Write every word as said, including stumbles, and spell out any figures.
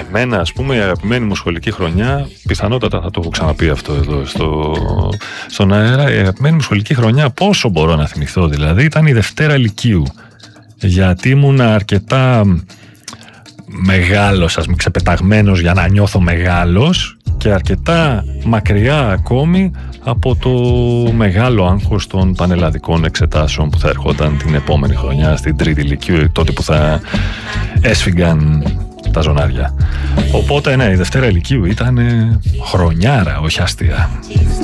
Εμένα, ας πούμε, η αγαπημένη μου σχολική χρονιά, πιθανότατα θα το έχω ξαναπεί αυτό εδώ στο, στον αέρα, η αγαπημένη μου σχολική χρονιά, πόσο μπορώ να θυμηθώ δηλαδή, ήταν η Δευτέρα Λυκείου. Γιατί ήμουν αρκετά μεγάλος, ας πούμε, ξεπεταγμένος για να νιώθω μεγάλος και αρκετά μακριά ακόμη από το μεγάλο άγχος των πανελλαδικών εξετάσεων που θα ερχόταν την επόμενη χρονιά στην Τρίτη Λυκείου, τότε που θα έσφυγγαν τα ζωνάρια. Οπότε ναι, η Δευτέρα Λυκείου ήταν χρονιάρα, όχι αστεία.